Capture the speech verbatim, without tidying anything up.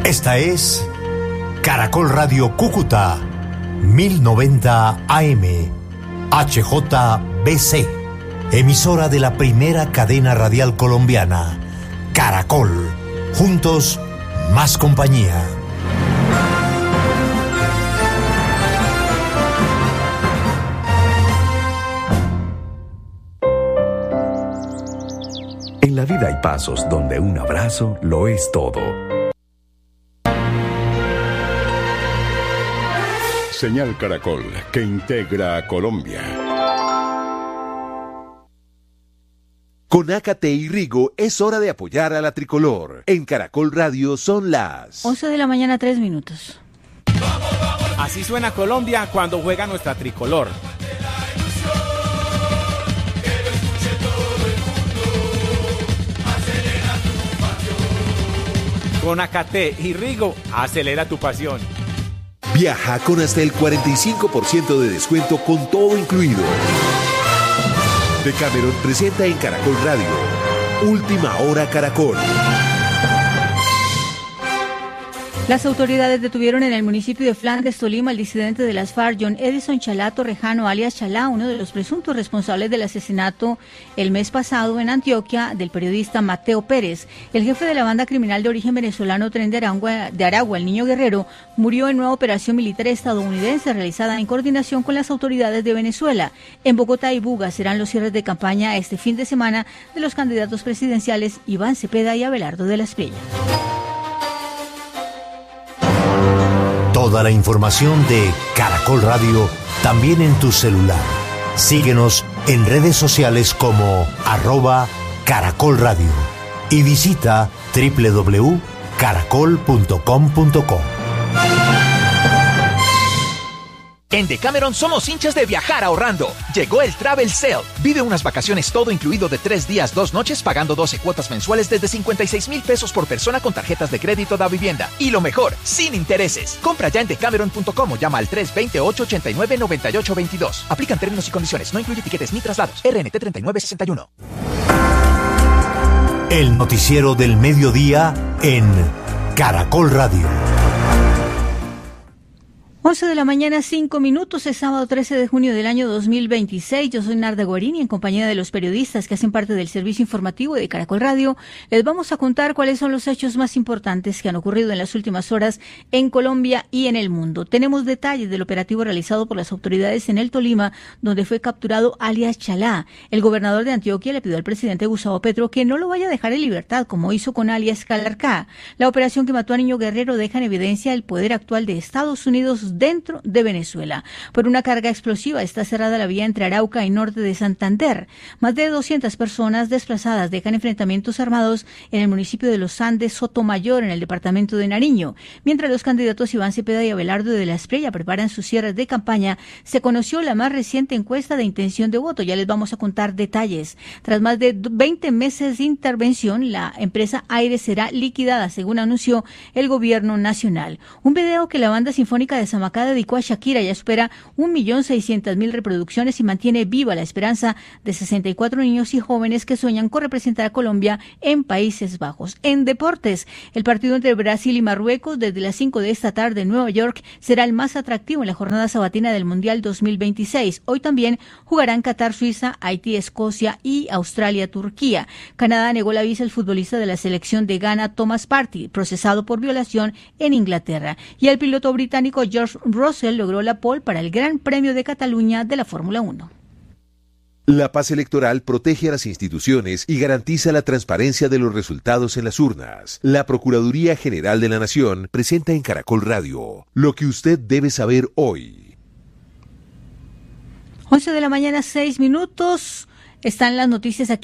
Esta es Caracol Radio Cúcuta, mil noventa A M, H J B C, emisora de la primera cadena radial colombiana, Caracol. Juntos, más compañía. En la vida hay pasos donde un abrazo lo es todo. Señal Caracol, que integra a Colombia. Con Ácate y Rigo es hora de apoyar a la tricolor. En Caracol Radio son las once de la mañana, tres minutos. Así suena Colombia cuando juega nuestra tricolor. Con Ácate y Rigo, acelera tu pasión. Viaja con hasta el cuarenta y cinco por ciento de descuento con todo incluido. Decameron presenta en Caracol Radio Última Hora Caracol. Las autoridades detuvieron en el municipio de Flandes, Tolima, al disidente de las FARC, John Edison Chalá Torrejano, alias Chalá, uno de los presuntos responsables del asesinato el mes pasado en Antioquia del periodista Mateo Pérez. El jefe de la banda criminal de origen venezolano Tren de Aragua, de Aragua, el Niño Guerrero, murió en nueva operación militar estadounidense realizada en coordinación con las autoridades de Venezuela. En Bogotá y Buga serán los cierres de campaña este fin de semana de los candidatos presidenciales Iván Cepeda y Abelardo de la Espriella. Toda la información de Caracol Radio también en tu celular. Síguenos en redes sociales como arroba Caracol Radio y visita doble u doble u doble u punto caracol punto com punto co. En Decameron somos hinchas de viajar ahorrando. Llegó el Travel Sale. Vive unas vacaciones todo incluido de tres días, dos noches, pagando doce cuotas mensuales desde cincuenta y seis mil pesos por persona con tarjetas de crédito da vivienda. Y lo mejor, sin intereses. Compra ya en decameron punto com o llama al tres dos cero, ocho ocho nueve, nueve ocho dos dos. Aplican términos y condiciones. No incluye tiquetes ni traslados. R N T treinta y nueve sesenta y uno. El noticiero del mediodía en Caracol Radio. once de la mañana, cinco minutos, es sábado trece de junio del año dos mil veintiséis. Yo soy Narda Guarini, en compañía de los periodistas que hacen parte del servicio informativo de Caracol Radio. Les vamos a contar cuáles son los hechos más importantes que han ocurrido en las últimas horas en Colombia y en el mundo. Tenemos detalles del operativo realizado por las autoridades en el Tolima, donde fue capturado alias Chalá. El gobernador de Antioquia le pidió al presidente Gustavo Petro que no lo vaya a dejar en libertad, como hizo con alias Calarcá. La operación que mató a Niño Guerrero deja en evidencia el poder actual de Estados Unidos dentro de Venezuela. Por una carga explosiva está cerrada la vía entre Arauca y norte de Santander. Más de doscientas personas desplazadas dejan enfrentamientos armados en el municipio de Los Andes, Sotomayor, en el departamento de Nariño. Mientras los candidatos Iván Cepeda y Abelardo de la Espriella preparan sus cierres de campaña, se conoció la más reciente encuesta de intención de voto. Ya les vamos a contar detalles. Tras más de veinte meses de intervención, la empresa Aire será liquidada, según anunció el gobierno nacional. Un video que la banda sinfónica de Samacá dedicó a Shakira ya supera un millón seiscientas mil reproducciones y mantiene viva la esperanza de sesenta y cuatro niños y jóvenes que sueñan con representar a Colombia en Países Bajos. En deportes, el partido entre Brasil y Marruecos desde las cinco de esta tarde en Nueva York será el más atractivo en la jornada sabatina del Mundial dos mil veintiséis. Hoy también jugarán Qatar, Suiza, Haití, Escocia y Australia, Turquía. Canadá negó la visa al futbolista de la selección de Ghana, Thomas Partey, procesado por violación en Inglaterra. Y el piloto británico George Russell logró la pole para el Gran Premio de Cataluña de la Fórmula uno. La paz electoral protege a las instituciones y garantiza la transparencia de los resultados en las urnas. La Procuraduría General de la Nación presenta en Caracol Radio lo que usted debe saber hoy. once de la mañana, seis minutos. Están las noticias aquí.